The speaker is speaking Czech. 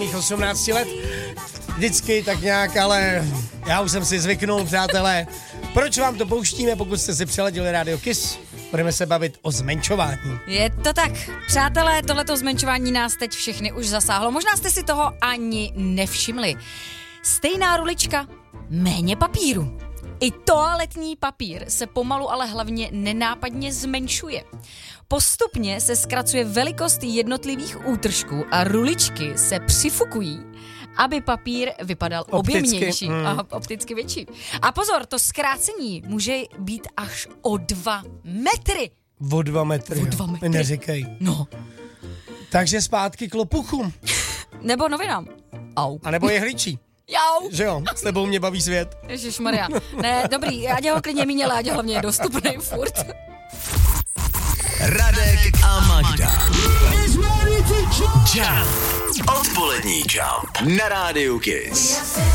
18 let. Vždycky tak nějak, ale já už jsem si zvyknul, přátelé. Proč vám to pouštíme, pokud jste si přeladili Radio Kiss? Budeme se bavit o zmenšování. Je to tak. Přátelé, tohleto zmenšování nás teď všechny už zasáhlo. Možná jste si toho ani nevšimli. Stejná rulička, méně papíru. I toaletní papír se pomalu, ale hlavně nenápadně zmenšuje. Postupně se zkracuje velikost jednotlivých útržků a ruličky se přifukují, aby papír vypadal objemnější a opticky větší. A pozor, to zkrácení může být až o 2 metry. O 2 metry. O 2 metry. Neříkej. No. Takže zpátky k lopuchům. Nebo novinám. Au. A nebo jehličí. Jau. Že jo, s tebou mě baví svět. Ježišmarja. Ne, dobrý, ať ho klidně míň, ale ať hlavně je dostupný furt. Radek a Magda. Jump. Odpolední Jump na Rádiu Kiss.